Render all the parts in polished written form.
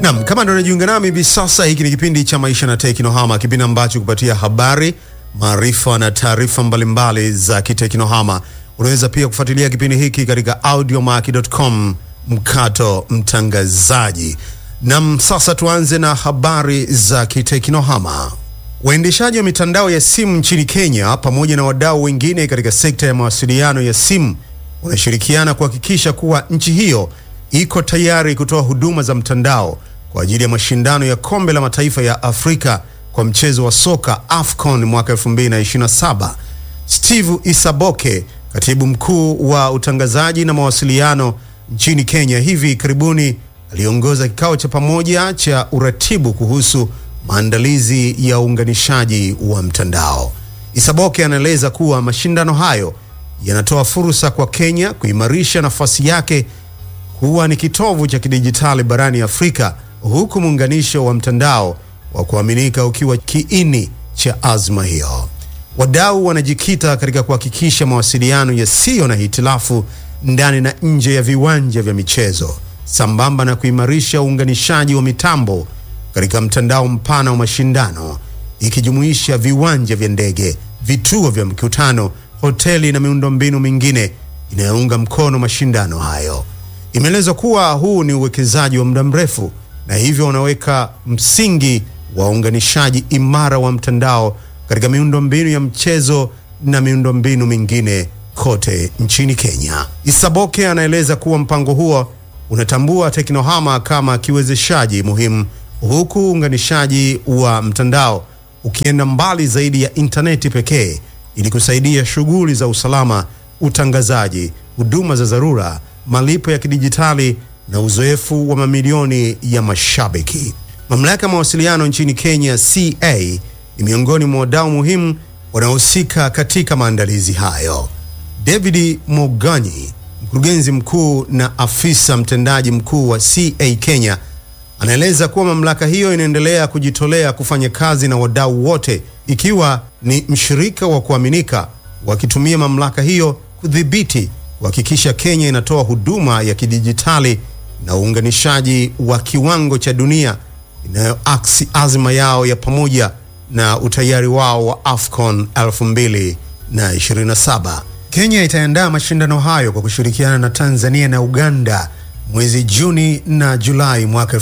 Naam, kama ndio unajiunga nami hivi sasa, hiki ni kipindi cha Maisha na Teknohama, kipindi ambacho kupatia habari, maarifa na taarifa mbalimbali za kiteknohama. Unaweza pia kufuatilia kipindi hiki katika audiomack.com /mtangazaji. Naam, sasa tuanze na habari za kiteknohama. Waendeshaji wa mitandao ya simu nchini Kenya pamoja na wadau wengine katika sekta ya mawasiliano ya simu wanashirikiana kuhakikisha kuwa nchi hiyo iko tayari kutoa huduma za mtandao kwa ajili ya mashindano ya Kombe la Mataifa ya Afrika kwa mchezo wa soka AFCON mwaka 2027. Steve Isaboke, katibu mkuu wa utangazaji na mawasiliano nchini Kenya, hivi karibuni aliongoza kikao cha pamoja cha uratibu kuhusu maandalizi ya uunganishaji wa mtandao. Isaboke anaeleza kuwa mashindano hayo yanatoa fursa kwa Kenya kuimarisha nafasi yake kuwa ni kitovu cha kidijitali barani Afrika, huku muunganisho wa mtandao wa kuaminika ukiwa kiini cha azma hiyo. Wadau wanajikita katika kuhakikisha mawasiliano yasiyo na hitilafu ndani na nje ya viwanja vya michezo, sambamba na kuimarisha uunganishaji wa mitambo katika mtandao mpana wa mashindano, ikijumuisha viwanja vya ndege, vituo vya mkutano, hoteli na miundombinu mingine inayounga mkono mashindano hayo. Imeelezwa kuwa huu ni uwekezaji wa muda mrefu na hivyo unaweka msingi wa uunganishaji imara wa mtandao katika miundombinu ya mchezo na miundombinu mingine kote nchini Kenya. Isaboke anaeleza kuwa mpango huo unatambua teknohama kama kiwezeshaji muhimu, huku uunganishaji wa mtandao ukienda mbali zaidi ya interneti pekee ili kusaidia shughuli za usalama, utangazaji, huduma za dharura, malipo ya kidijitali na uzoefu wa mamilioni ya mashabiki. Mamlaka ya mawasiliano nchini Kenya CA ni miongoni mwa wadau muhimu wanaohusika katika maandalizi hayo. David Moganyi, mkurugenzi mkuu na afisa mtendaji mkuu wa CA Kenya, anaeleza kuwa mamlaka hiyo inaendelea kujitolea kufanya kazi na wadau wote, ikiwa ni mshirika wa kuaminika, wakitumia mamlaka hiyo kudhibiti kuhakikisha Kenya inatoa huduma ya kidijitali na uunganishaji wa kiwango cha dunia inayoaksi azma yao ya pamoja na utayari wao wa AFCON 2027. Kenya itaandaa mashindano hayo kwa kushirikiana na Tanzania na Uganda mwezi Juni na Julai mwaka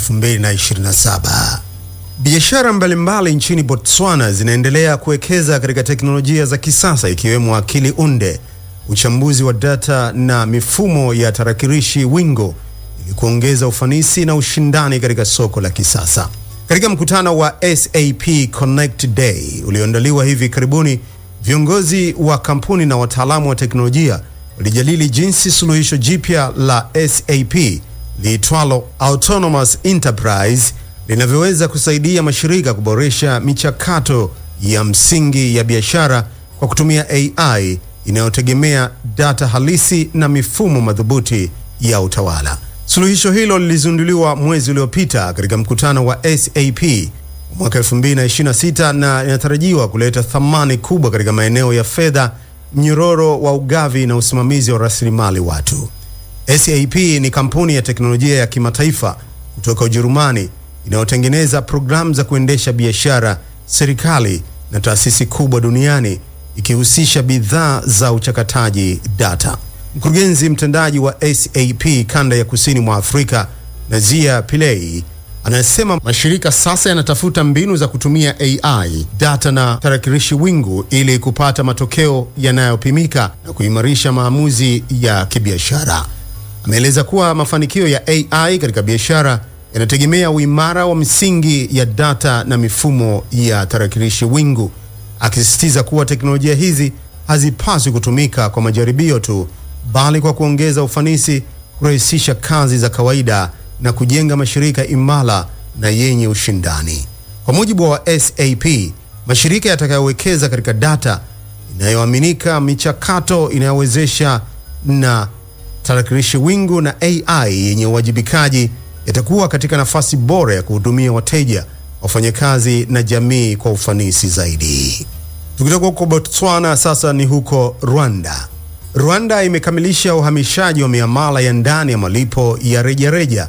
2027. Biashara mbalimbali nchini Botswana zinaendelea kuwekeza katika teknolojia za kisasa, ikiwemo akili unde, uchambuzi wa data na mifumo ya tarakilishi wingo, ili kuongeza ufanisi na ushindani katika soko la kisasa. Katika mkutano wa SAP Connect Day ulioandaliwa hivi karibuni, viongozi wa kampuni na wataalamu wa teknolojia walijadili jinsi suluhisho jipya la SAP liitwalo Autonomous Enterprise linavyoweza kusaidia mashirika kuboresha michakato ya msingi ya biashara kwa kutumia AI inayotegemea data halisi na mifumo madhubuti ya utawala. Suluhisho hilo lilizinduliwa mwezi uliopita katika mkutano wa SAP mwaka 2026 na inatarajiwa kuleta thamani kubwa katika maeneo ya fedha, mnyororo wa ugavi na usimamizi wa rasilimali watu. SAP ni kampuni ya teknolojia ya kimataifa kutoka Ujerumani inayotengeneza programu za kuendesha biashara, serikali na taasisi kubwa duniani, ikihusisha bidhaa za uchakataji data. Mkurugenzi mtendaji wa SAP kanda ya kusini mwa Afrika, Nazia Pillay, anasema mashirika sasa yanatafuta mbinu za kutumia AI, data na tarakilishi wingu ili kupata matokeo yanayopimika na kuimarisha maamuzi ya kibiashara. Ameeleza kuwa mafanikio ya AI katika biashara yanategemea uimara wa misingi ya data na mifumo ya tarakilishi wingu, akisisitiza kuwa teknolojia hizi hazipaswi kutumika kwa majaribio tu, bali kwa kuongeza ufanisi, kurahisisha kazi za kawaida na kujenga mashirika imara na yenye ushindani. Kwa mujibu wa SAP, mashirika yatakayowekeza katika data inayoaminika, michakato inayowezesha na tarakilishi wingu na AI yenye uwajibikaji yatakuwa katika nafasi bora ya kuhudumia wateja, wafanyakazi na jamii kwa ufanisi zaidi. Tukitoka huko Botswana, sasa ni huko Rwanda. Rwanda imekamilisha uhamishaji wa miamala ya ndani ya malipo ya rejareja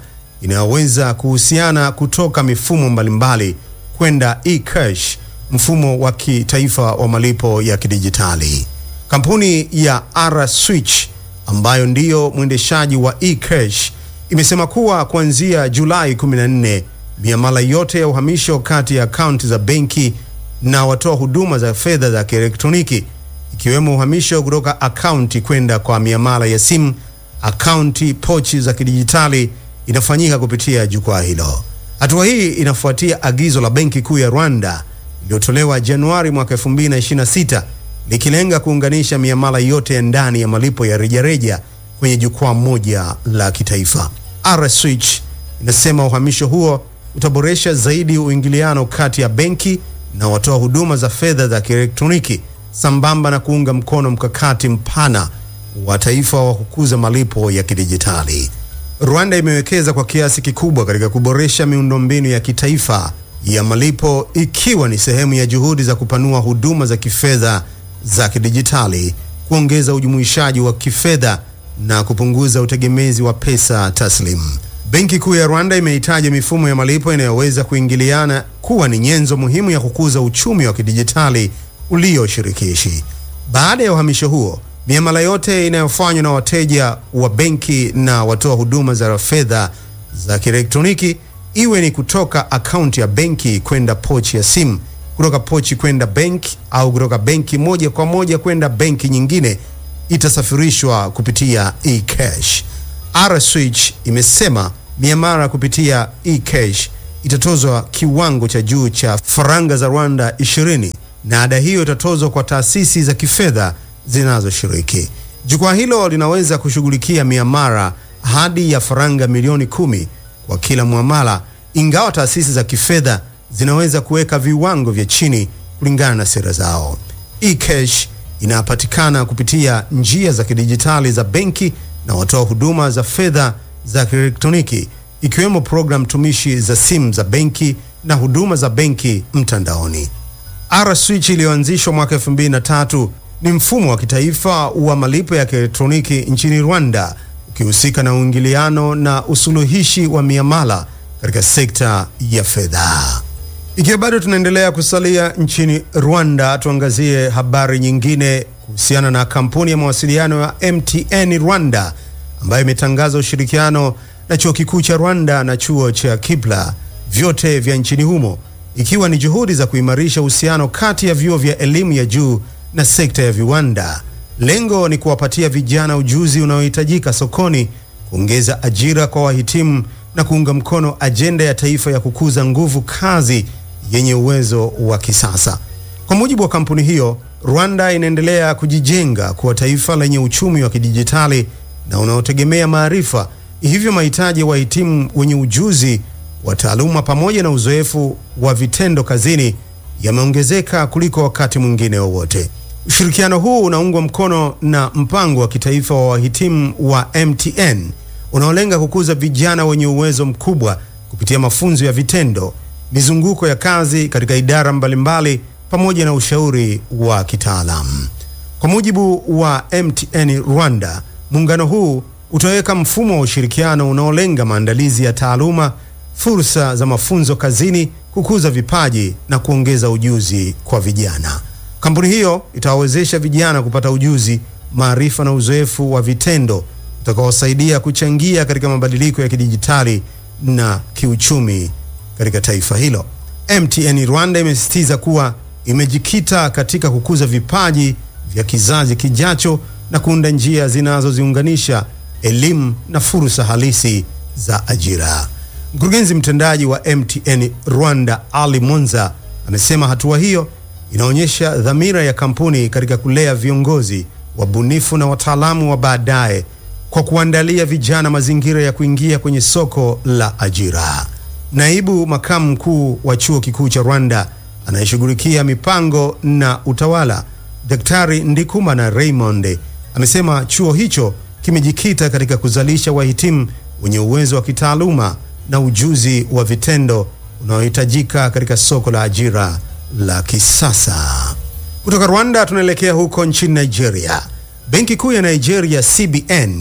inayoweza kuhusiana kutoka mifumo mbalimbali kwenda eCash, mfumo wa kitaifa wa malipo ya kidijitali. Kampuni ya R-Switch ambayo ndiyo mwendeshaji wa eCash imesema kuwa kuanzia Julai 14, miamala yote ya uhamisho kati ya akaunti za benki na watoa huduma za fedha za kielektroniki, ikiwemo uhamisho kutoka akaunti kwenda kwa miamala ya simu, akaunti, pochi za kidijitali, inafanyika kupitia jukwaa hilo. Hatua hii inafuatia agizo la Benki Kuu ya Rwanda iliyotolewa Januari mwaka 2026 likilenga kuunganisha miamala yote ya ndani ya malipo ya rejareja kwenye jukwaa moja la kitaifa. R-Switch inasema uhamisho huo utaboresha zaidi uingiliano kati ya benki na watoa huduma za fedha za kielektroniki, sambamba na kuunga mkono mkakati mpana wa taifa wa kukuza malipo ya kidijitali. Rwanda imewekeza kwa kiasi kikubwa katika kuboresha miundombinu ya kitaifa ya malipo, ikiwa ni sehemu ya juhudi za kupanua huduma za kifedha za kidijitali, kuongeza ujumuishaji wa kifedha na kupunguza utegemezi wa pesa taslimu. Benki Kuu ya Rwanda imehitaja mifumo ya malipo inayoweza kuingiliana kuwa ni nyenzo muhimu ya kukuza uchumi wa kidijitali ulioshirikishi. Baada ya uhamisho huo, miamala yote inayofanywa na wateja wa benki na watoa huduma za fedha za kielektroniki, iwe ni kutoka akaunti ya benki kwenda pochi ya simu, kutoka pochi kwenda benki, au kutoka benki moja kwa moja kwenda benki nyingine, itasafirishwa kupitia eCash. R-Switch imesema miamala kupitia eCash itatozwa kiwango cha juu cha faranga za Rwanda 20, na ada hiyo itatozwa kwa taasisi za kifedha zinazoshiriki. Jukwaa hilo linaweza kushughulikia miamala hadi ya faranga milioni 10 kwa kila muamala, ingawa taasisi za kifedha zinaweza kuweka viwango vya chini kulingana na sera zao. eCash inapatikana kupitia njia za kidijitali za benki na watoa huduma za fedha za kielektroniki, ikiwemo program tumishi za simu za benki na huduma za benki mtandaoni. R-Switch iliyoanzishwa mwaka 2003 ni mfumo wa kitaifa wa malipo ya kielektroniki nchini Rwanda, ukihusika na uingiliano na usuluhishi wa miamala katika sekta ya fedha. Ikiwa bado tunaendelea kusalia nchini Rwanda, tuangazie habari nyingine kuhusiana na kampuni ya mawasiliano ya MTN Rwanda ambayo imetangaza ushirikiano na Chuo Kikuu cha Rwanda na Chuo cha Kipla, vyote vya nchini humo, ikiwa ni juhudi za kuimarisha uhusiano kati ya vyuo vya elimu ya juu na sekta ya viwanda. Lengo ni kuwapatia vijana ujuzi unaohitajika sokoni, kuongeza ajira kwa wahitimu na kuunga mkono ajenda ya taifa ya kukuza nguvu kazi yenye uwezo wa kisasa. Kwa mujibu wa kampuni hiyo, Rwanda inaendelea kujijenga kuwa taifa lenye uchumi wa kidijitali na unaotegemea maarifa. Hivyo mahitaji ya wahitimu wenye ujuzi wa taaluma pamoja na uzoefu wa vitendo kazini yameongezeka kuliko wakati mwingine wowote. Ushirikiano huu unaungwa mkono na mpango wa kitaifa wa wahitimu wa MTN unaolenga kukuza vijana wenye uwezo mkubwa kupitia mafunzo ya vitendo, mizunguko ya kazi katika idara mbalimbali pamoja na ushauri wa kitaalamu. Kwa mujibu wa MTN Rwanda, muungano huu utaweka mfumo wa ushirikiano unaolenga maandalizi ya taaluma, fursa za mafunzo kazini, kukuza vipaji na kuongeza ujuzi kwa vijana. Kampuni hiyo itawawezesha vijana kupata ujuzi, maarifa na uzoefu wa vitendo utakaowasaidia kuchangia katika mabadiliko ya kidijitali na kiuchumi katika taifa hilo. MTN Rwanda imesisitiza kuwa imejikita katika kukuza vipaji vya kizazi kijacho na kuunda njia zinazoziunganisha elimu na fursa halisi za ajira. Mkurugenzi mtendaji wa MTN Rwanda, Ali Monza, amesema hatua hiyo inaonyesha dhamira ya kampuni katika kulea viongozi, wabunifu na wataalamu wa baadaye kwa kuandalia vijana mazingira ya kuingia kwenye soko la ajira. Naibu makamu mkuu wa Chuo Kikuu cha Rwanda anayeshughulikia mipango na utawala, Daktari Ndikumana Raymond, amesema chuo hicho kimejikita katika kuzalisha wahitimu wenye uwezo wa kitaaluma na ujuzi wa vitendo unaohitajika katika soko la ajira la kisasa. Kutoka Rwanda tunaelekea huko nchini Nigeria. Benki Kuu ya Nigeria CBN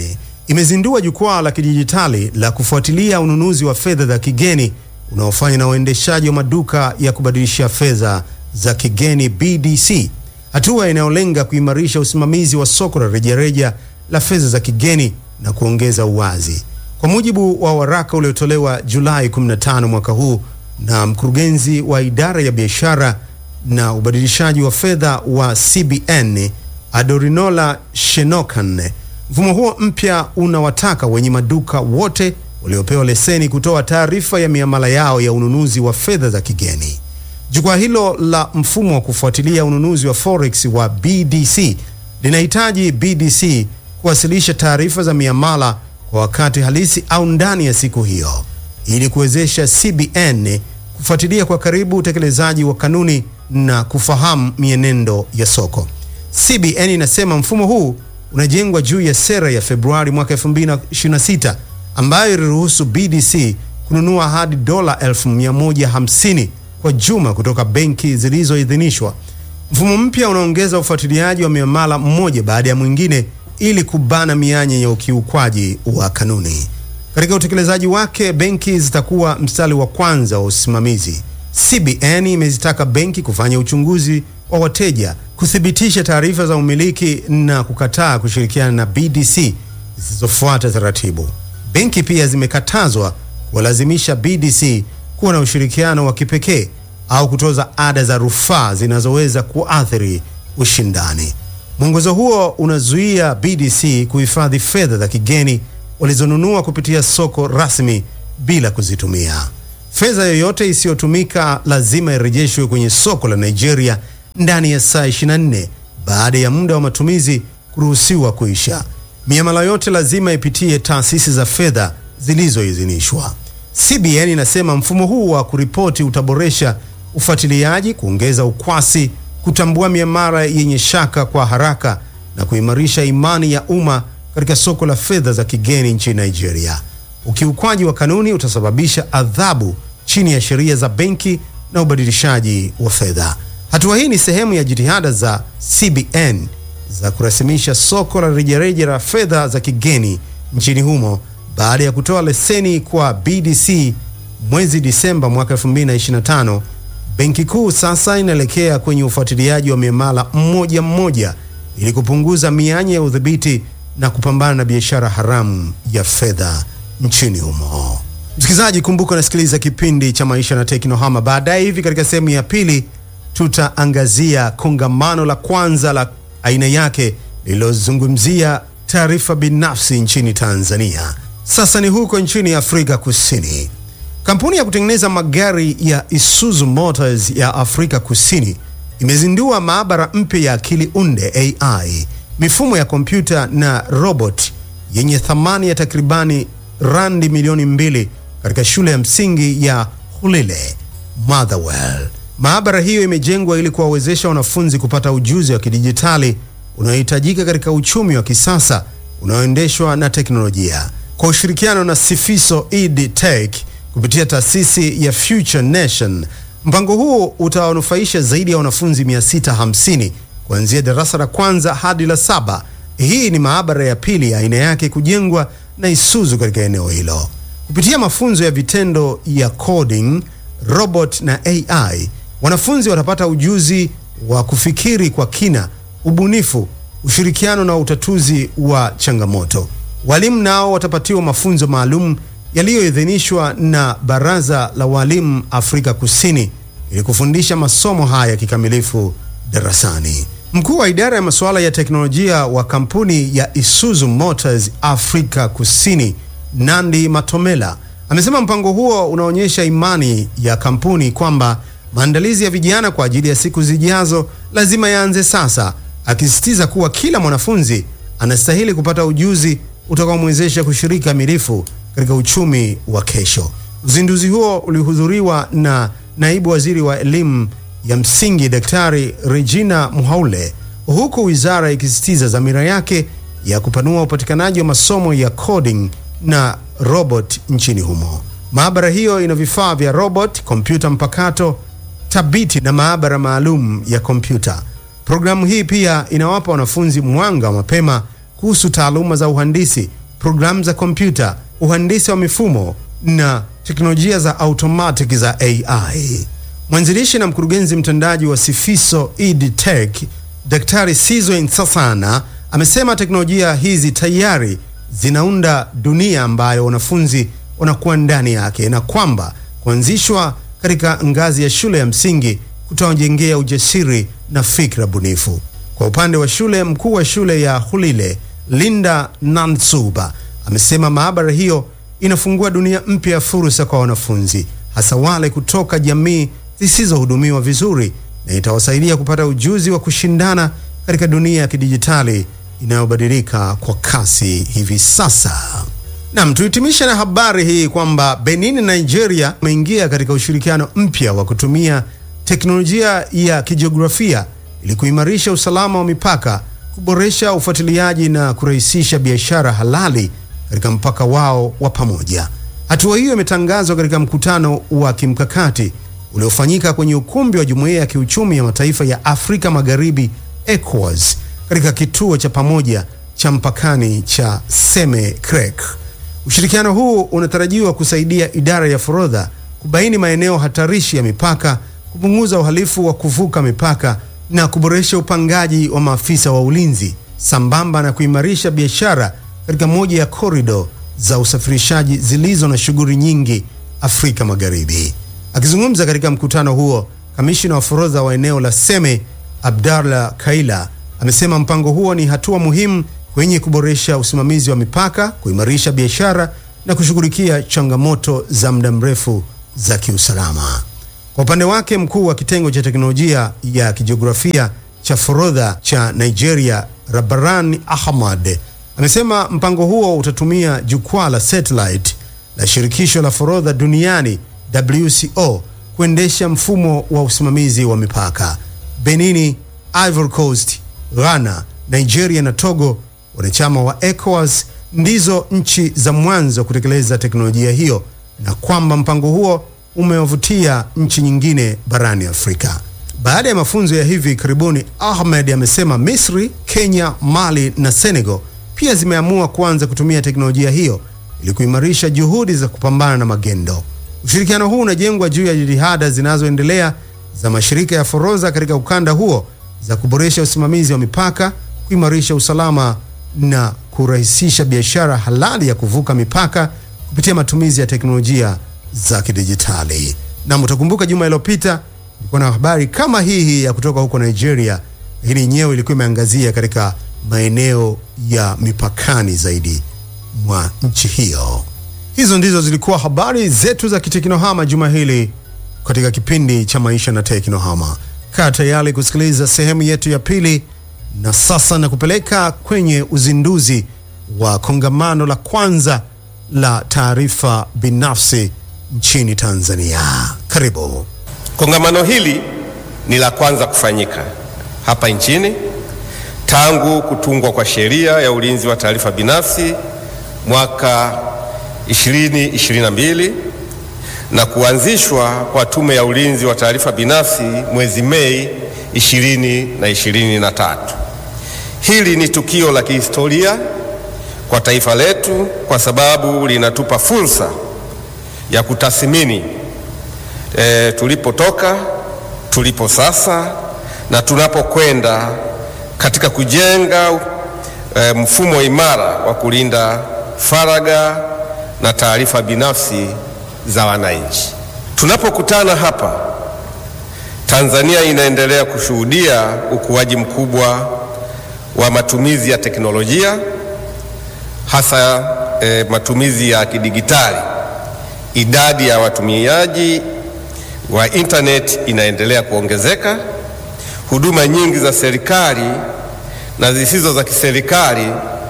imezindua jukwaa la kidijitali la kufuatilia ununuzi wa fedha za kigeni unaofanywa na waendeshaji wa maduka ya kubadilisha fedha za kigeni BDC, hatua inayolenga kuimarisha usimamizi wa soko la rejareja la fedha za kigeni na kuongeza uwazi. Kwa mujibu wa waraka uliotolewa Julai 15 mwaka huu na mkurugenzi wa idara ya biashara na ubadilishaji wa fedha wa CBN, Adorinola Shenokan, mfumo huo mpya unawataka wenye maduka wote waliopewa leseni kutoa taarifa ya miamala yao ya ununuzi wa fedha za kigeni. Jukwaa hilo la mfumo wa kufuatilia ununuzi wa forex wa BDC linahitaji BDC kuwasilisha taarifa za miamala kwa wakati halisi au ndani ya siku hiyo, ili kuwezesha CBN kufuatilia kwa karibu utekelezaji wa kanuni na kufahamu mienendo ya soko. CBN inasema mfumo huu unajengwa juu ya sera ya Februari mwaka 2026 ambayo iliruhusu BDC kununua hadi $150 kwa juma kutoka benki zilizoidhinishwa. Mfumo mpya unaongeza ufuatiliaji wa miamala mmoja baada ya mwingine ili kubana mianya ya ukiukwaji wa kanuni. Katika utekelezaji wake, benki zitakuwa mstari wa kwanza wa usimamizi. CBN imezitaka benki kufanya uchunguzi wa wateja, kuthibitisha taarifa za umiliki na kukataa kushirikiana na BDC zisizofuata taratibu. Benki pia zimekatazwa kuwalazimisha BDC kuwa na ushirikiano wa kipekee au kutoza ada za rufaa zinazoweza kuathiri ushindani. Mwongozo huo unazuia BDC kuhifadhi fedha za kigeni walizonunua kupitia soko rasmi bila kuzitumia. Fedha yoyote isiyotumika lazima irejeshwe kwenye soko la Nigeria ndani ya saa 24 baada ya muda wa matumizi kuruhusiwa kuisha. Miamala yote lazima ipitie taasisi za fedha zilizoidhinishwa. CBN inasema mfumo huu wa kuripoti utaboresha ufuatiliaji, kuongeza ukwasi, kutambua miamala yenye shaka kwa haraka na kuimarisha imani ya umma katika soko la fedha za kigeni nchini Nigeria. Ukiukwaji wa kanuni utasababisha adhabu chini ya sheria za benki na ubadilishaji wa fedha. Hatua hii ni sehemu ya jitihada za CBN za kurasimisha soko la rejareja la fedha za kigeni nchini humo baada ya kutoa leseni kwa BDC mwezi Disemba mwaka 2025. Benki kuu sasa inaelekea kwenye ufuatiliaji wa miamala mmoja ili kupunguza mianya ya udhibiti na kupambana na biashara haramu ya fedha nchini humo. Msikilizaji, kumbuka unasikiliza kipindi cha Maisha na Teknohama. Baadaye hivi katika sehemu ya pili tutaangazia kongamano la kwanza la aina yake lililozungumzia taarifa binafsi nchini Tanzania. Sasa ni huko nchini Afrika Kusini. Kampuni ya kutengeneza magari ya Isuzu Motors ya Afrika Kusini imezindua maabara mpya ya akili unde AI, mifumo ya kompyuta na robot yenye thamani ya takribani randi milioni 2 katika shule ya msingi ya Hulile, Motherwell. Maabara hiyo imejengwa ili kuwawezesha wanafunzi kupata ujuzi wa kidijitali unaohitajika katika uchumi wa kisasa unaoendeshwa na teknolojia. Kwa ushirikiano na Sifiso EdTech kupitia taasisi ya Future Nation, mpango huo utawanufaisha zaidi ya wanafunzi 650 kuanzia darasa la kwanza hadi la 7. Hii ni maabara ya pili ya aina yake kujengwa na Isuzu katika eneo hilo. Kupitia mafunzo ya vitendo ya coding, robot na AI, wanafunzi watapata ujuzi wa kufikiri kwa kina, ubunifu, ushirikiano na utatuzi wa changamoto. Walimu nao watapatiwa mafunzo maalum yaliyoidhinishwa na Baraza la Walimu Afrika Kusini ili kufundisha masomo haya kikamilifu darasani. Mkuu wa idara ya masuala ya teknolojia wa kampuni ya Isuzu Motors Afrika Kusini, Nandi Matomela, amesema mpango huo unaonyesha imani ya kampuni kwamba maandalizi ya vijana kwa ajili ya siku zijazo lazima yaanze sasa, akisisitiza kuwa kila mwanafunzi anastahili kupata ujuzi utakaomwezesha kushiriki kamilifu katika uchumi wa kesho. Uzinduzi huo ulihudhuriwa na naibu waziri wa elimu ya msingi Daktari Regina Muhaule, huku wizara ikisisitiza dhamira yake ya kupanua upatikanaji wa masomo ya coding na robot nchini humo. Maabara hiyo ina vifaa vya robot, kompyuta mpakato, tabiti na maabara maalum ya kompyuta. Programu hii pia inawapa wanafunzi mwanga wa mapema kuhusu taaluma za uhandisi, programu za kompyuta, uhandisi wa mifumo na teknolojia za automatic za AI. Mwanzilishi na mkurugenzi mtendaji wa Sifiso EdTech, Daktari Sizwe Nsasana, amesema teknolojia hizi tayari zinaunda dunia ambayo wanafunzi wanakuwa ndani yake, na kwamba kuanzishwa katika ngazi ya shule ya msingi kutawajengea ujasiri na fikra bunifu. Kwa upande wa shule, mkuu wa shule ya Hulile, Linda Nansuba, amesema maabara hiyo inafungua dunia mpya ya fursa kwa wanafunzi, hasa wale kutoka jamii zisizohudumiwa vizuri, na itawasaidia kupata ujuzi wa kushindana katika dunia ya kidijitali inayobadilika kwa kasi hivi sasa. Naam, tuhitimisha na habari hii kwamba Benin na Nigeria wameingia katika ushirikiano mpya wa kutumia teknolojia ya kijiografia ili kuimarisha usalama wa mipaka, kuboresha ufuatiliaji na kurahisisha biashara halali katika mpaka wao wa pamoja. Hatua hiyo imetangazwa katika mkutano wa kimkakati uliofanyika kwenye ukumbi wa Jumuiya ya Kiuchumi ya Mataifa ya Afrika Magharibi ECOWAS katika kituo cha pamoja cha mpakani cha Seme Krek. Ushirikiano huu unatarajiwa kusaidia idara ya forodha kubaini maeneo hatarishi ya mipaka, kupunguza uhalifu wa kuvuka mipaka na kuboresha upangaji wa maafisa wa ulinzi, sambamba na kuimarisha biashara katika moja ya korido za usafirishaji zilizo na shughuli nyingi Afrika Magharibi. Akizungumza katika mkutano huo, kamishina wa forodha wa eneo la Seme, Abdallah Kaila, amesema mpango huo ni hatua muhimu kwenye kuboresha usimamizi wa mipaka, kuimarisha biashara na kushughulikia changamoto za muda mrefu za kiusalama. Kwa upande wake, mkuu wa kitengo cha teknolojia ya kijiografia cha forodha cha Nigeria, Rabaran Ahmad, amesema mpango huo utatumia jukwaa la satellite la shirikisho la forodha duniani WCO kuendesha mfumo wa usimamizi wa mipaka. Benin, Ivory Coast, Ghana, Nigeria na Togo, wanachama wa ECOWAS, ndizo nchi za mwanzo kutekeleza teknolojia hiyo, na kwamba mpango huo umewavutia nchi nyingine barani Afrika. Baada ya mafunzo ya hivi karibuni, Ahmed amesema Misri, Kenya, Mali na Senegal pia zimeamua kuanza kutumia teknolojia hiyo ili kuimarisha juhudi za kupambana na magendo. Ushirikiano huu unajengwa juu ya jitihada zinazoendelea za mashirika ya forodha katika ukanda huo za kuboresha usimamizi wa mipaka, kuimarisha usalama na kurahisisha biashara halali ya kuvuka mipaka kupitia matumizi ya teknolojia za kidijitali. Na mtakumbuka juma iliyopita kulikuwa na habari kama hii ya kutoka huko Nigeria, lakini yenyewe ilikuwa imeangazia katika maeneo ya mipakani zaidi mwa nchi hiyo. Hizo ndizo zilikuwa habari zetu za kiteknohama juma hili katika kipindi cha Maisha na Teknohama. Kaa tayari kusikiliza sehemu yetu ya pili, na sasa na kupeleka kwenye uzinduzi wa kongamano la kwanza la taarifa binafsi nchini Tanzania. Karibu. Kongamano hili ni la kwanza kufanyika hapa nchini tangu kutungwa kwa sheria ya ulinzi wa taarifa binafsi mwaka 2022 na kuanzishwa kwa Tume ya Ulinzi wa Taarifa Binafsi mwezi Mei 2023. Hili ni tukio la kihistoria kwa taifa letu kwa sababu linatupa fursa ya kutathmini tulipotoka, tulipo sasa na tunapokwenda katika kujenga mfumo imara wa kulinda faragha na taarifa binafsi za wananchi. Tunapokutana hapa, Tanzania inaendelea kushuhudia ukuaji mkubwa wa matumizi ya teknolojia, hasa matumizi ya kidigitali. Idadi ya watumiaji wa internet inaendelea kuongezeka. Huduma nyingi za serikali na zisizo za kiserikali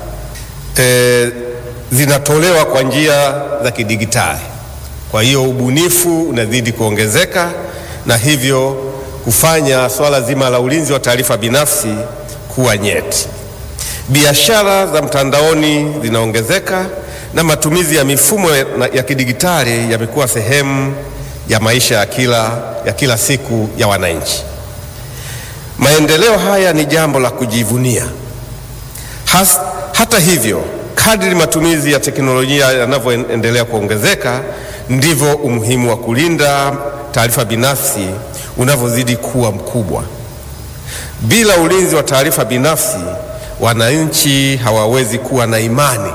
zinatolewa kwa njia za kidigitali. Kwa hiyo ubunifu unazidi kuongezeka na hivyo kufanya swala zima la ulinzi wa taarifa binafsi kuwa nyeti. Biashara za mtandaoni zinaongezeka na matumizi ya mifumo ya kidigitali yamekuwa sehemu ya maisha ya kila siku ya wananchi. Maendeleo haya ni jambo la kujivunia. Hata hivyo, Kadri matumizi ya teknolojia yanavyoendelea kuongezeka, ndivyo umuhimu wa kulinda taarifa binafsi unavyozidi kuwa mkubwa. Bila ulinzi wa taarifa binafsi, wananchi hawawezi kuwa na imani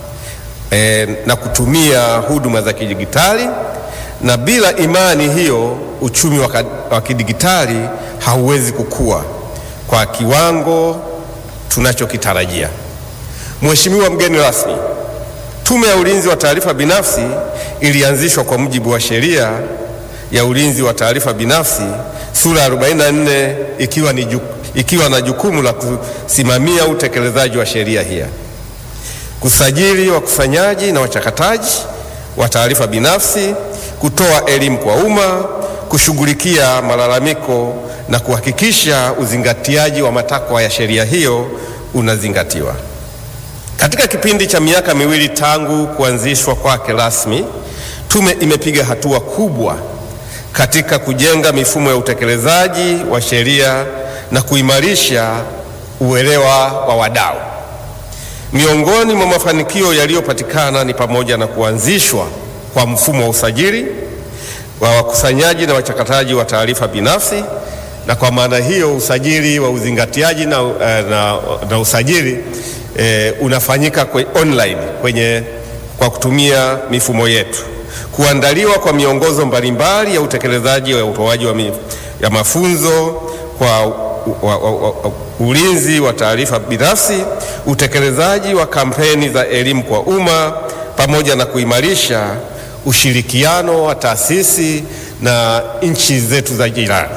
na kutumia huduma za kidijitali, na bila imani hiyo uchumi wa kidijitali hauwezi kukua kwa kiwango tunachokitarajia. Mheshimiwa mgeni rasmi, Tume ya Ulinzi wa Taarifa Binafsi ilianzishwa kwa mujibu wa Sheria ya Ulinzi wa Taarifa Binafsi sura ya 44 ikiwa na jukumu la kusimamia utekelezaji wa sheria hii, kusajili wakusanyaji na wachakataji wa taarifa binafsi, kutoa elimu kwa umma, kushughulikia malalamiko na kuhakikisha uzingatiaji wa matakwa ya sheria hiyo unazingatiwa. Katika kipindi cha miaka miwili tangu kuanzishwa kwake rasmi, tume imepiga hatua kubwa katika kujenga mifumo ya utekelezaji wa sheria na kuimarisha uelewa wa wadau. Miongoni mwa mafanikio yaliyopatikana ni pamoja na kuanzishwa kwa mfumo wa usajili wa wakusanyaji na wachakataji wa taarifa binafsi, na kwa maana hiyo usajili wa uzingatiaji na usajili unafanyika online kwa kutumia mifumo yetu. Kuandaliwa kwa miongozo mbalimbali ya utekelezaji wa utoaji ya mafunzo kwa ulinzi wa taarifa binafsi, utekelezaji wa kampeni za elimu kwa umma, pamoja na kuimarisha ushirikiano wa taasisi na nchi zetu za jirani.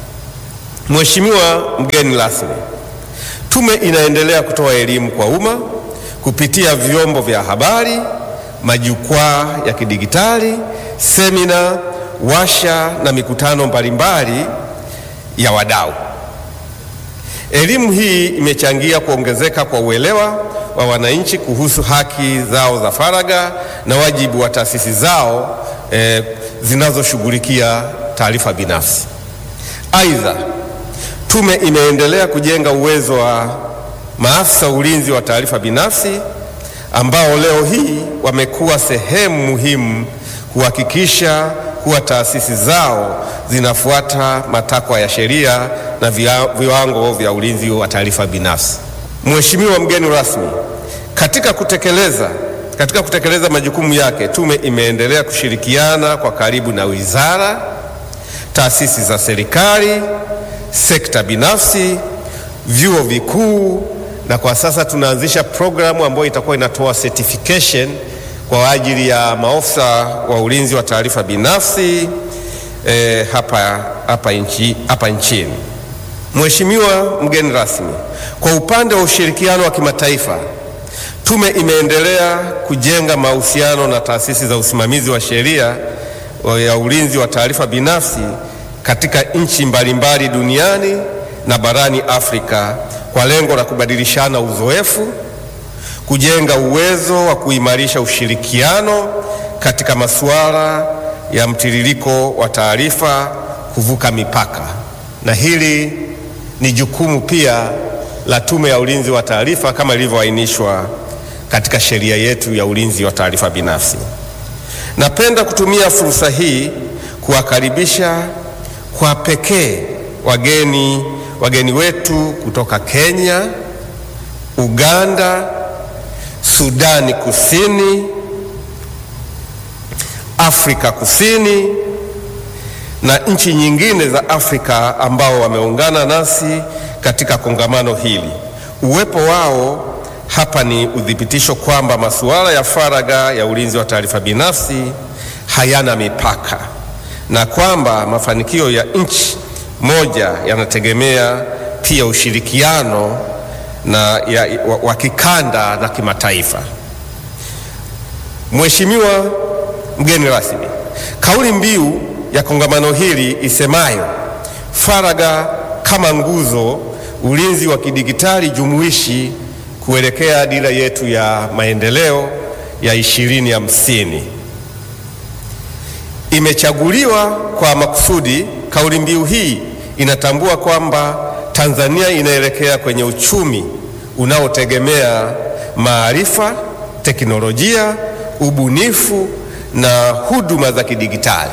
Mheshimiwa mgeni rasmi, tume inaendelea kutoa elimu kwa umma kupitia vyombo vya habari, majukwaa ya kidijitali, semina, washa na mikutano mbalimbali ya wadau. Elimu hii imechangia kuongezeka kwa uelewa wa wananchi kuhusu haki zao za faragha na wajibu wa taasisi zao zinazoshughulikia taarifa binafsi. Aidha, tume imeendelea kujenga uwezo wa maafisa ulinzi wa taarifa binafsi ambao leo hii wamekuwa sehemu muhimu kuhakikisha kuwa taasisi zao zinafuata matakwa ya sheria na viwango vya ulinzi wa taarifa binafsi. Mheshimiwa mgeni rasmi, katika kutekeleza majukumu yake, tume imeendelea kushirikiana kwa karibu na wizara, taasisi za serikali, sekta binafsi, vyuo vikuu, na kwa sasa tunaanzisha programu ambayo itakuwa inatoa certification kwa ajili ya maofisa wa ulinzi wa taarifa binafsi hapa nchini. Mheshimiwa mgeni rasmi, kwa upande wa ushirikiano wa kimataifa, tume imeendelea kujenga mahusiano na taasisi za usimamizi wa sheria ya ulinzi wa taarifa binafsi katika nchi mbalimbali duniani na barani Afrika kwa lengo la kubadilishana uzoefu, kujenga uwezo wa kuimarisha ushirikiano katika masuala ya mtiririko wa taarifa kuvuka mipaka. Na hili ni jukumu pia la Tume ya Ulinzi wa Taarifa kama ilivyoainishwa katika sheria yetu ya ulinzi wa taarifa binafsi. Napenda kutumia fursa hii kuwakaribisha kwa pekee wageni wetu kutoka Kenya, Uganda, Sudani Kusini, Afrika Kusini na nchi nyingine za Afrika ambao wameungana nasi katika kongamano hili. Uwepo wao hapa ni udhibitisho kwamba masuala ya faragha ya ulinzi wa taarifa binafsi hayana mipaka na kwamba mafanikio ya nchi moja yanategemea pia ushirikiano wa kikanda na kimataifa. Mheshimiwa mgeni rasmi, kauli mbiu ya kongamano hili isemayo faragha kama nguzo, ulinzi wa kidijitali jumuishi kuelekea dira yetu ya maendeleo ya 2050 imechaguliwa kwa makusudi. Kauli mbiu hii inatambua kwamba Tanzania inaelekea kwenye uchumi unaotegemea maarifa, teknolojia, ubunifu na huduma za kidigitali.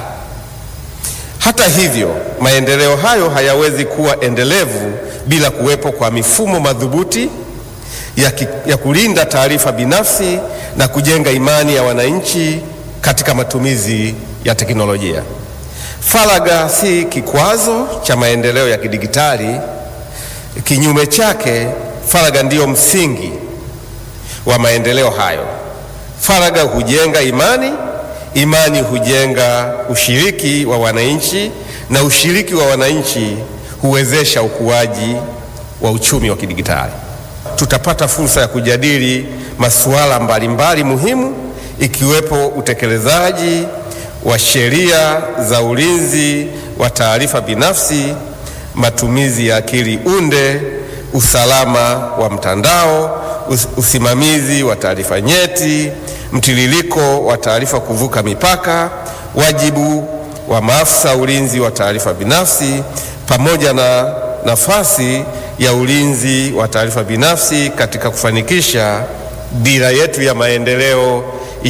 Hata hivyo, maendeleo hayo hayawezi kuwa endelevu bila kuwepo kwa mifumo madhubuti ya kulinda taarifa binafsi na kujenga imani ya wananchi katika matumizi ya teknolojia. Faragha si kikwazo cha maendeleo ya kidigitali. Kinyume chake, faragha ndiyo msingi wa maendeleo hayo. Faragha hujenga imani, imani hujenga ushiriki wa wananchi, na ushiriki wa wananchi huwezesha ukuaji wa uchumi wa kidigitali. Tutapata fursa ya kujadili masuala mbalimbali muhimu, ikiwepo utekelezaji wa sheria za ulinzi wa taarifa binafsi, matumizi ya akili unde, usalama wa mtandao, usimamizi wa taarifa nyeti, mtiririko wa taarifa kuvuka mipaka, wajibu wa maafisa ulinzi wa taarifa binafsi, pamoja na nafasi ya ulinzi wa taarifa binafsi katika kufanikisha dira yetu ya maendeleo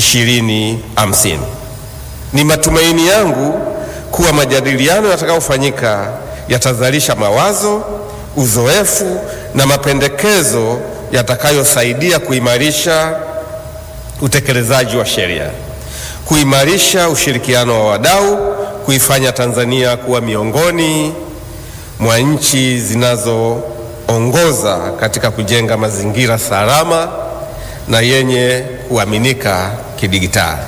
2050. Ni matumaini yangu kuwa majadiliano yatakayofanyika yatazalisha mawazo, uzoefu na mapendekezo yatakayosaidia kuimarisha utekelezaji wa sheria, kuimarisha ushirikiano wa wadau, kuifanya Tanzania kuwa miongoni mwa nchi zinazoongoza katika kujenga mazingira salama na yenye kuaminika kidigitali.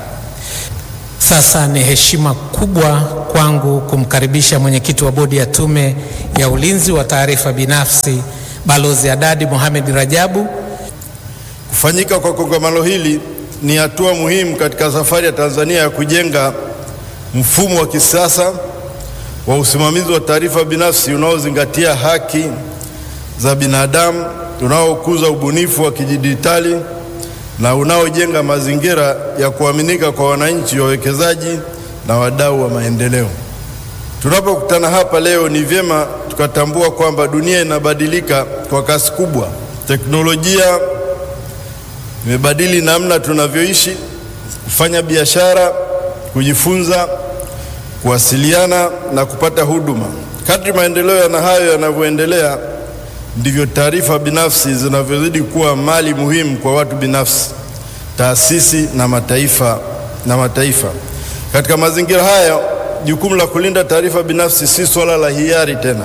Sasa ni heshima kubwa kwangu kumkaribisha mwenyekiti wa bodi ya Tume ya Ulinzi wa Taarifa Binafsi, Balozi Adadi Mohamed Rajabu. Kufanyika kwa kongamano hili ni hatua muhimu katika safari ya Tanzania ya kujenga mfumo wa kisasa wa usimamizi wa taarifa binafsi unaozingatia haki za binadamu, unaokuza ubunifu wa kidijitali na unaojenga mazingira ya kuaminika kwa wananchi, wawekezaji na wadau wa maendeleo. Tunapokutana hapa leo, ni vyema tukatambua kwamba dunia inabadilika kwa kasi kubwa. Teknolojia imebadili namna tunavyoishi, kufanya biashara, kujifunza, kuwasiliana na kupata huduma. Kadri maendeleo na hayo yanavyoendelea, ndivyo taarifa binafsi zinavyozidi kuwa mali muhimu kwa watu binafsi, taasisi na mataifa. Katika mazingira haya, jukumu la kulinda taarifa binafsi si swala la hiari tena.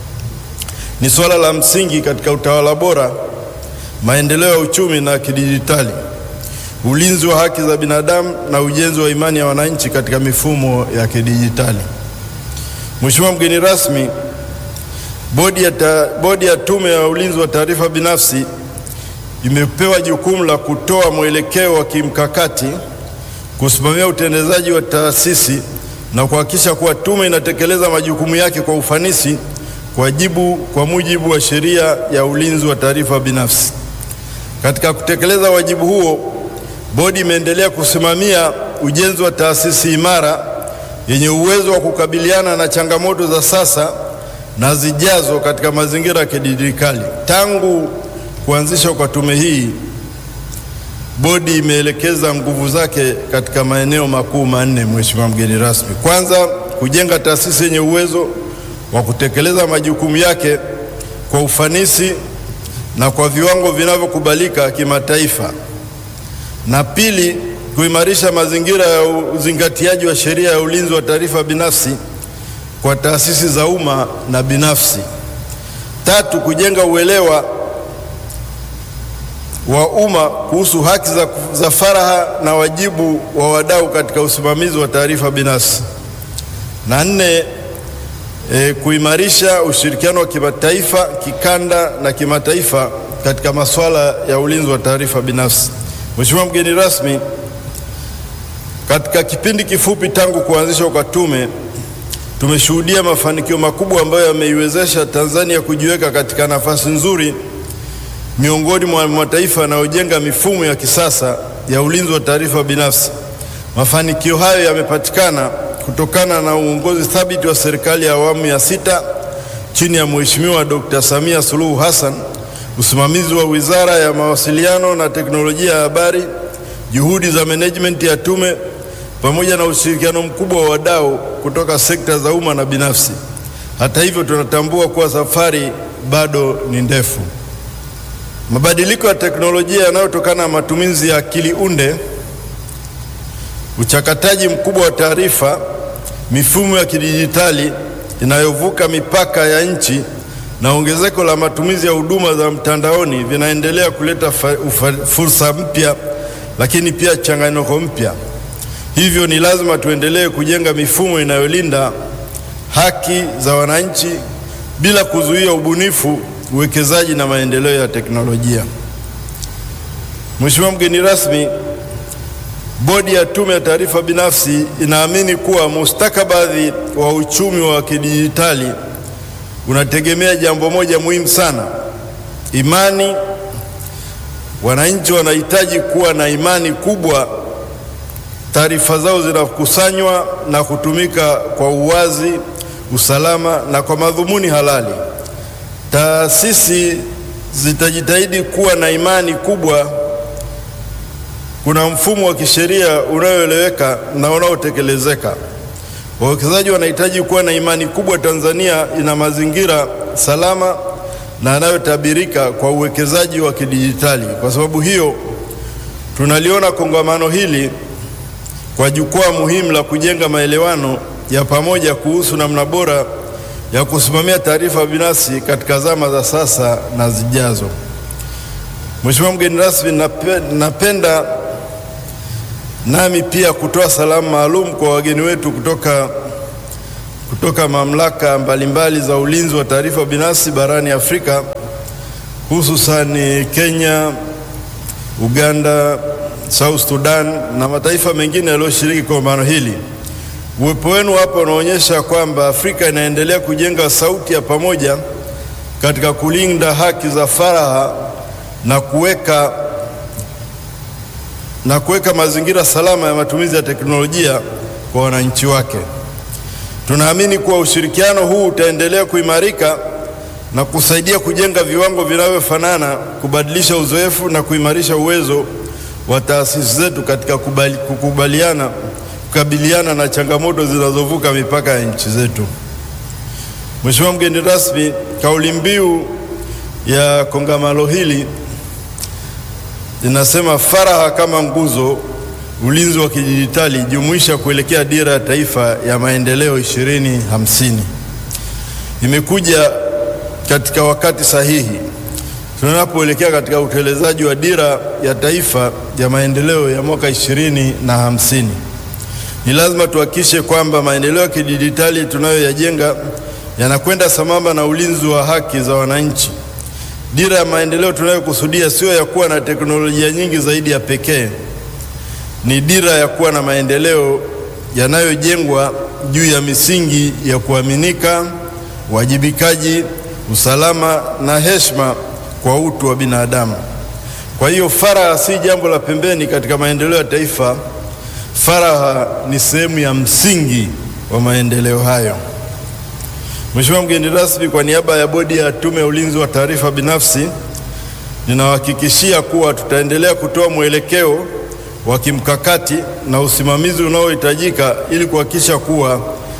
Ni swala la msingi katika utawala bora, maendeleo ya uchumi na kidijitali, ulinzi wa haki za binadamu na ujenzi wa imani ya wananchi katika mifumo ya kidijitali. Mheshimiwa mgeni rasmi, Bodi ya Tume ya Ulinzi wa Taarifa Binafsi imepewa jukumu la kutoa mwelekeo wa kimkakati, kusimamia utendaji wa taasisi na kuhakikisha kuwa tume inatekeleza majukumu yake kwa ufanisi kwa mujibu wa sheria ya ulinzi wa taarifa binafsi. Katika kutekeleza wajibu huo, bodi imeendelea kusimamia ujenzi wa taasisi imara yenye uwezo wa kukabiliana na changamoto za sasa na zijazo katika mazingira ya kidijitali. Tangu kuanzishwa kwa tume hii, bodi imeelekeza nguvu zake katika maeneo makuu manne, Mheshimiwa mgeni rasmi. Kwanza, kujenga taasisi yenye uwezo wa kutekeleza majukumu yake kwa ufanisi na kwa viwango vinavyokubalika kimataifa. Na pili, kuimarisha mazingira ya uzingatiaji wa sheria ya ulinzi wa taarifa binafsi kwa taasisi za umma na binafsi. Tatu, kujenga uelewa wa umma kuhusu haki za faragha na wajibu wa wadau katika usimamizi wa taarifa binafsi. Na nne, kuimarisha ushirikiano wa kimataifa, kikanda na kimataifa katika masuala ya ulinzi wa taarifa binafsi. Mheshimiwa mgeni rasmi, katika kipindi kifupi tangu kuanzishwa kwa tume, tumeshuhudia mafanikio makubwa ambayo yameiwezesha Tanzania kujiweka katika nafasi nzuri miongoni mwa mataifa yanayojenga mifumo ya kisasa ya ulinzi wa taarifa binafsi. Mafanikio hayo yamepatikana kutokana na uongozi thabiti wa serikali ya awamu ya 6 chini ya Mheshimiwa Dr. Samia Suluhu Hassan, usimamizi wa Wizara ya Mawasiliano na Teknolojia ya Habari, juhudi za management ya tume pamoja na ushirikiano mkubwa wa wadau kutoka sekta za umma na binafsi. Hata hivyo, tunatambua kuwa safari bado ni ndefu. Mabadiliko ya teknolojia yanayotokana na matumizi ya akili unde, uchakataji mkubwa wa taarifa, mifumo ya kidijitali inayovuka mipaka ya nchi na ongezeko la matumizi ya huduma za mtandaoni vinaendelea kuleta fursa mpya, lakini pia changamoto mpya. Hivyo ni lazima tuendelee kujenga mifumo inayolinda haki za wananchi bila kuzuia ubunifu, uwekezaji na maendeleo ya teknolojia. Mheshimiwa mgeni rasmi, Bodi ya Tume ya Taarifa Binafsi inaamini kuwa mustakabali wa uchumi wa kidijitali unategemea jambo moja muhimu sana: imani. Wananchi wanahitaji kuwa na imani kubwa taarifa zao zinakusanywa na kutumika kwa uwazi, usalama na kwa madhumuni halali. Taasisi zitajitahidi kuwa na imani kubwa kuna mfumo wa kisheria unaoeleweka na unaotekelezeka. Wawekezaji wanahitaji kuwa na imani kubwa Tanzania ina mazingira salama na yanayotabirika kwa uwekezaji wa kidijitali. Kwa sababu hiyo, tunaliona kongamano hili kwa jukwaa muhimu la kujenga maelewano ya pamoja kuhusu namna bora ya kusimamia taarifa binafsi katika zama za sasa na zijazo. Mheshimiwa mgeni rasmi, napenda nami pia kutoa salamu maalum kwa wageni wetu kutoka mamlaka mbalimbali za ulinzi wa taarifa binafsi barani Afrika, hususan Kenya, Uganda, South Sudan na mataifa mengine yaliyoshiriki kongamano hili. Uwepo wenu hapa unaonyesha kwamba Afrika inaendelea kujenga sauti ya pamoja katika kulinda haki za faragha na kuweka mazingira salama ya matumizi ya teknolojia kwa wananchi wake. Tunaamini kuwa ushirikiano huu utaendelea kuimarika na kusaidia kujenga viwango vinavyofanana, kubadilisha uzoefu na kuimarisha uwezo wa taasisi zetu katika kukabiliana na changamoto zinazovuka mipaka ya nchi zetu. Mheshimiwa mgeni rasmi, kauli mbiu ya kongamano hili inasema faragha kama nguzo, ulinzi wa kidijitali jumuisha kuelekea dira ya taifa ya maendeleo 2050. Imekuja katika wakati sahihi tunapoelekea katika utekelezaji wa dira ya taifa ya maendeleo ya mwaka 2050. Ni lazima tuhakikishe kwamba maendeleo ya kidijitali tunayoyajenga yanakwenda sambamba na ulinzi wa haki za wananchi. Dira ya maendeleo tunayokusudia sio ya kuwa na teknolojia nyingi zaidi ya pekee. Ni dira ya kuwa na maendeleo yanayojengwa juu ya misingi ya kuaminika, wajibikaji, usalama na heshima kwa utu wa binadamu. Kwa hiyo faragha si jambo la pembeni katika maendeleo ya taifa. Faragha ni sehemu ya msingi wa maendeleo hayo. Mheshimiwa mgeni rasmi, kwa niaba ya Bodi ya Tume ya Ulinzi wa Taarifa Binafsi, ninawahakikishia kuwa tutaendelea kutoa mwelekeo wa kimkakati na usimamizi unaohitajika ili kuhakikisha kuwa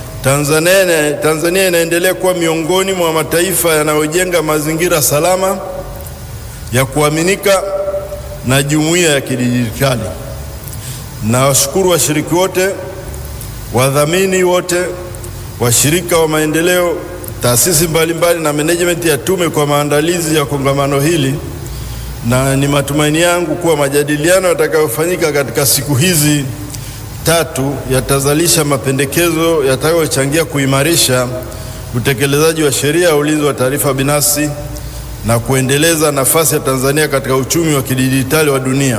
Tanzania inaendelea kuwa miongoni mwa mataifa yanayojenga mazingira salama ya kuaminika na jumuiya ya kidijitali. Nawashukuru washiriki wote, wadhamini wote, washirika wa maendeleo, taasisi mbalimbali na management ya tume kwa maandalizi ya kongamano hili, na ni matumaini yangu kuwa majadiliano yatakayofanyika katika siku hizi tatu yatazalisha mapendekezo yatakayochangia kuimarisha utekelezaji wa sheria ya ulinzi wa taarifa binafsi na kuendeleza nafasi ya Tanzania katika uchumi wa kidijitali wa dunia.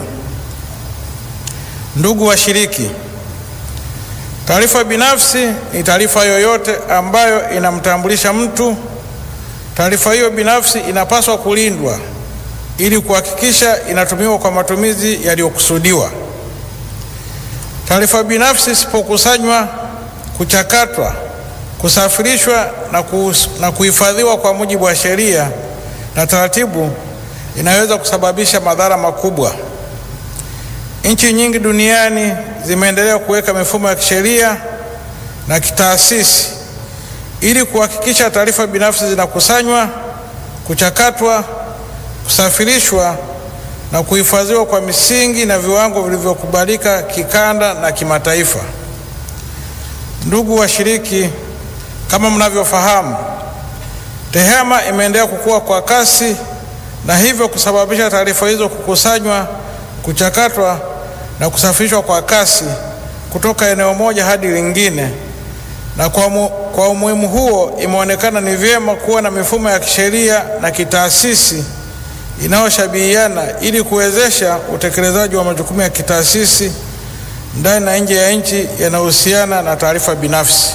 Ndugu washiriki, taarifa binafsi ni taarifa yoyote ambayo inamtambulisha mtu. Taarifa hiyo binafsi inapaswa kulindwa ili kuhakikisha inatumiwa kwa matumizi yaliyokusudiwa. Taarifa binafsi isipokusanywa, kuchakatwa, kusafirishwa na kuhifadhiwa kwa mujibu wa sheria na taratibu, inaweza kusababisha madhara makubwa. nchi nyingi duniani zimeendelea kuweka mifumo ya kisheria na kitaasisi ili kuhakikisha taarifa binafsi zinakusanywa, kuchakatwa, kusafirishwa na kuhifadhiwa kwa misingi na viwango vilivyokubalika kikanda na kimataifa. Ndugu washiriki, kama mnavyofahamu, TEHAMA imeendelea kukua kwa kasi na hivyo kusababisha taarifa hizo kukusanywa, kuchakatwa na kusafirishwa kwa kasi kutoka eneo moja hadi lingine, na kwa umuhimu huo imeonekana ni vyema kuwa na mifumo ya kisheria na kitaasisi inayoshabihiana ili kuwezesha utekelezaji wa majukumu ya kitaasisi ndani na nje ya nchi yanayohusiana na taarifa binafsi.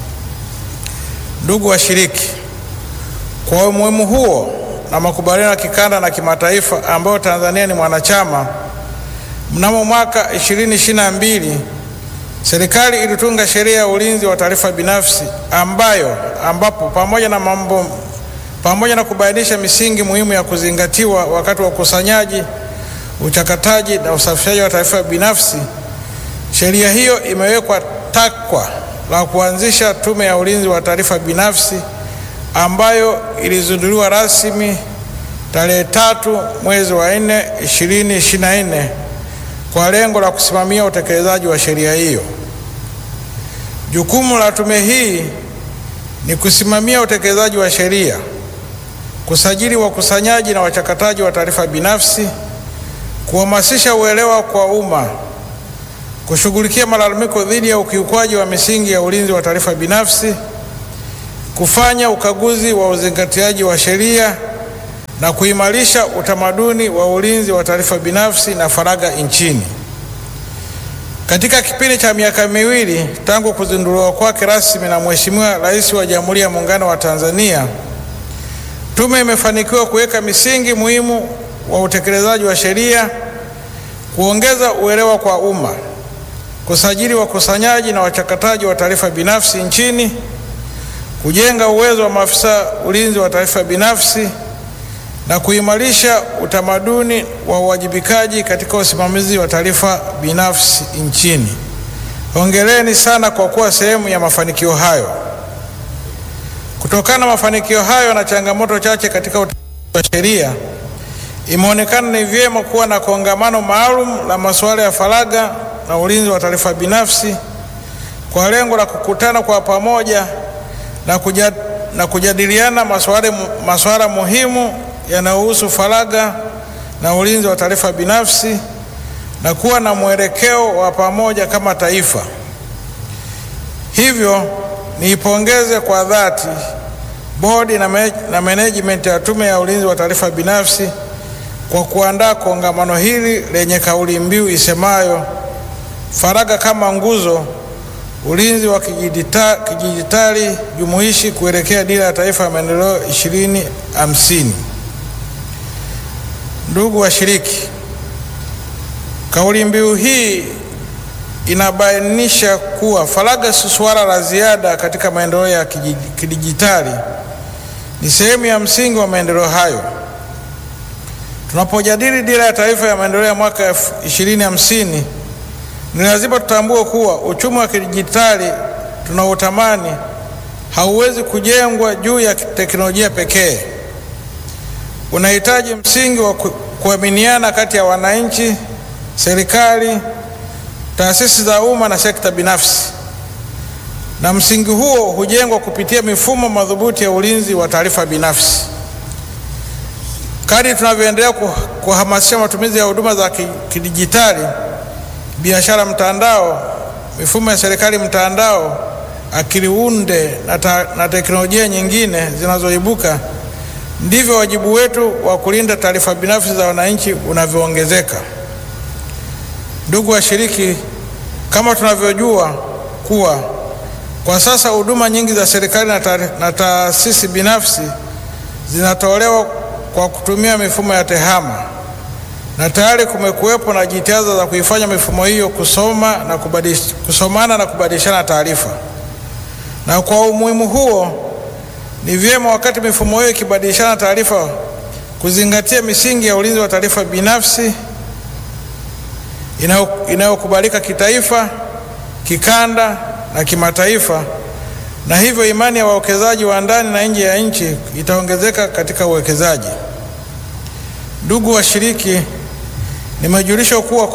Ndugu washiriki, kwa umuhimu huo na makubaliano ya kikanda na kimataifa ambayo Tanzania ni mwanachama, mnamo mwaka 2022 serikali ilitunga sheria ya ulinzi wa taarifa binafsi ambapo pamoja na kubainisha misingi muhimu ya kuzingatiwa wakati wa ukusanyaji, uchakataji na usafirishaji wa taarifa binafsi, sheria hiyo imewekwa takwa la kuanzisha Tume ya Ulinzi wa Taarifa Binafsi ambayo ilizinduliwa rasmi tarehe 3 mwezi wa 4 2024 kwa lengo la kusimamia utekelezaji wa sheria hiyo. Jukumu la tume hii ni kusimamia utekelezaji wa sheria, kusajili wakusanyaji na wachakataji wa taarifa binafsi, kuhamasisha uelewa kwa umma, kushughulikia malalamiko dhidi ya ukiukwaji wa misingi ya ulinzi wa taarifa binafsi, kufanya ukaguzi wa uzingatiaji wa sheria na kuimarisha utamaduni wa ulinzi wa taarifa binafsi na faragha nchini. Katika kipindi cha miaka miwili tangu kuzinduliwa kwake rasmi na Mheshimiwa Rais wa Jamhuri ya Muungano wa Tanzania, tume imefanikiwa kuweka misingi muhimu wa utekelezaji wa sheria, kuongeza uelewa kwa umma, kusajili wakusanyaji na wachakataji wa taarifa binafsi nchini, kujenga uwezo wa maafisa ulinzi wa taarifa binafsi na kuimarisha utamaduni wa uwajibikaji katika usimamizi wa taarifa binafsi nchini. Hongereni sana kwa kuwa sehemu ya mafanikio hayo. Kutokana na mafanikio hayo na changamoto chache katika utekelezaji wa sheria, imeonekana ni vyema kuwa na kongamano maalum la masuala ya faragha na ulinzi wa taarifa binafsi kwa lengo la kukutana kwa pamoja na kujadiliana masuala muhimu yanayohusu faragha na ulinzi wa taarifa binafsi na kuwa na mwelekeo wa pamoja kama taifa. Hivyo niipongeze kwa dhati bodi na management ya Tume ya Ulinzi wa Taarifa Binafsi kwa kuandaa kongamano hili lenye kauli mbiu isemayo faragha kama nguzo, ulinzi wa kidijitali jumuishi kuelekea Dira ya Taifa ya Maendeleo 2050. Ndugu washiriki, kauli mbiu hii inabainisha kuwa faragha si swala la ziada katika maendeleo ya kidijitali, ni sehemu ya msingi wa maendeleo hayo. Tunapojadili Dira ya Taifa ya Maendeleo ya mwaka 2050, ni lazima tutambue kuwa uchumi wa kidijitali tunaotamani hauwezi kujengwa juu ya teknolojia pekee. Unahitaji msingi wa kuaminiana kati ya wananchi, serikali, taasisi za umma na sekta binafsi. Na msingi huo hujengwa kupitia mifumo madhubuti ya ulinzi wa taarifa binafsi. Kadri tunavyoendelea kuhamasisha matumizi ya huduma za kidijitali, biashara mtandao, mifumo ya serikali mtandao, akili unde na teknolojia nyingine zinazoibuka, ndivyo wajibu wetu wa kulinda taarifa binafsi za wananchi unavyoongezeka. Ndugu washiriki, kama tunavyojua kuwa kwa sasa huduma nyingi za serikali na taasisi binafsi zinatolewa kwa kutumia mifumo ya TEHAMA, na tayari kumekuwepo na jitihada za kuifanya mifumo hiyo kusomana na kubadilishana taarifa. Na kwa umuhimu huo, ni vyema wakati mifumo hiyo ikibadilishana taarifa kuzingatia misingi ya ulinzi wa taarifa binafsi inayokubalika kitaifa, kikanda na kimataifa, na hivyo imani ya wawekezaji wa ndani na nje ya nchi itaongezeka katika uwekezaji. Ndugu washiriki, nimejulishwa kuwa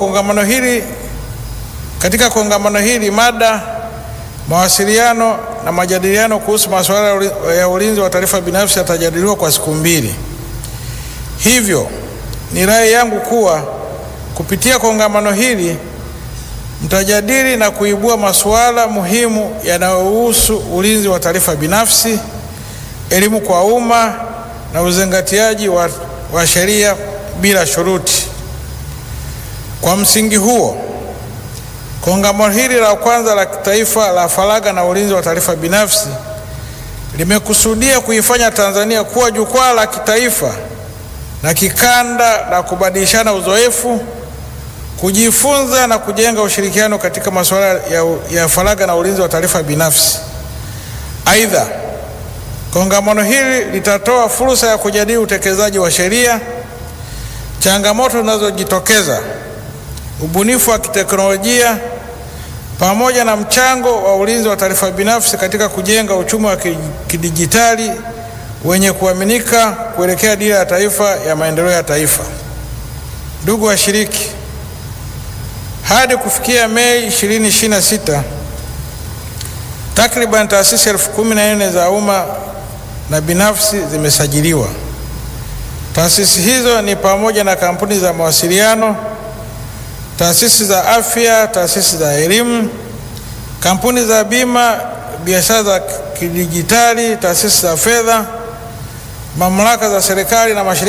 katika kongamano hili mada, mawasiliano na majadiliano kuhusu masuala ya ulinzi wa taarifa binafsi yatajadiliwa kwa siku 2. Hivyo ni rai yangu kuwa kupitia kongamano hili mtajadili na kuibua masuala muhimu yanayohusu ulinzi wa taarifa binafsi, elimu kwa umma na uzingatiaji wa sheria bila shuruti. Kwa msingi huo, kongamano hili la kwanza la kitaifa la faragha na ulinzi wa taarifa binafsi limekusudia kuifanya Tanzania kuwa jukwaa la kitaifa na kikanda la kubadilishana uzoefu, kujifunza na kujenga ushirikiano katika masuala ya faragha na ulinzi wa taarifa binafsi. Aidha, kongamano hili litatoa fursa ya kujadili utekelezaji wa sheria, changamoto zinazojitokeza, ubunifu wa kiteknolojia, pamoja na mchango wa ulinzi wa taarifa binafsi katika kujenga uchumi wa kidijitali wenye kuaminika kuelekea dira ya taifa ya maendeleo ya taifa. Ndugu washiriki, hadi kufikia Mei 2026, takriban taasisi 14,000 za umma na binafsi zimesajiliwa. Taasisi hizo ni pamoja na kampuni za mawasiliano, taasisi za afya, taasisi za elimu, kampuni za bima, biashara za kidijitali, taasisi za fedha, mamlaka za serikali na mashirika